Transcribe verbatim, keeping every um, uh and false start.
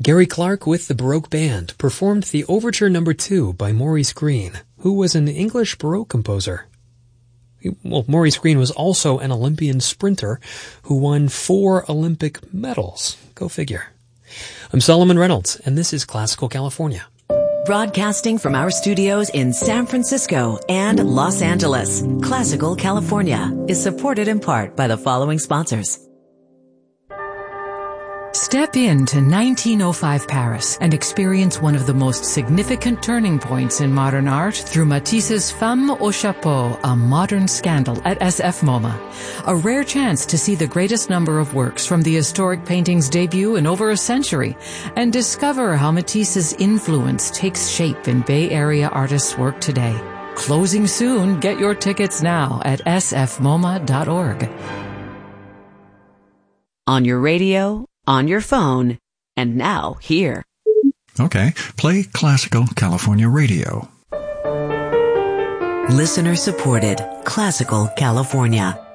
Gary Clark with the Baroque Band performed the Overture Number two by Maurice Greene, who was an English Baroque composer. Well, Maurice Greene was also an Olympian sprinter who won four Olympic medals. Go figure. I'm Solomon Reynolds, and this is Classical California. Broadcasting from our studios in San Francisco and Los Angeles, Classical California is supported in part by the following sponsors. Step into nineteen oh five Paris and experience one of the most significant turning points in modern art through Matisse's Femme au Chapeau, a modern scandal at S F MoMA. A rare chance to see the greatest number of works from the historic painting's debut in over a century and discover how Matisse's influence takes shape in Bay Area artists' work today. Closing soon. Get your tickets now at s f moma dot org. On your radio, on your phone, and now here. Okay, play Classical California Radio. Listener supported Classical California.